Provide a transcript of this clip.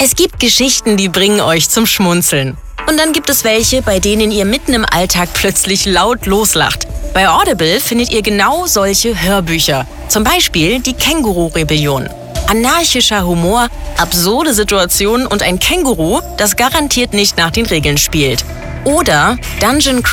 Es gibt Geschichten, die bringen euch zum Schmunzeln. Und dann gibt es welche, bei denen ihr mitten im Alltag plötzlich laut loslacht. Bei Audible findet ihr genau solche Hörbücher. Zum Beispiel die Känguru-Rebellion. Anarchischer Humor, absurde Situationen und ein Känguru, das garantiert nicht nach den Regeln spielt. Oder Dungeon